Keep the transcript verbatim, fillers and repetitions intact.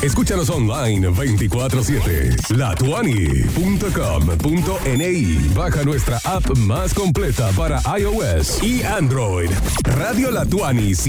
Escúchanos online veinticuatro siete. la tuani punto com punto ni. Baja nuestra app más completa para iOS y Android. Radio La Tuani.